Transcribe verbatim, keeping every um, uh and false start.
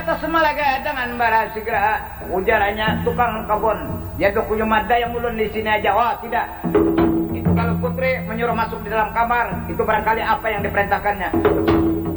Ternyata semalaga dengan bara segera ujarannya tukang kebun. Ya dokuyo mada yang ulun di sini aja. Oh tidak. Itu kalau putri menyuruh masuk di dalam kamar, itu barangkali apa yang diperintahkannya.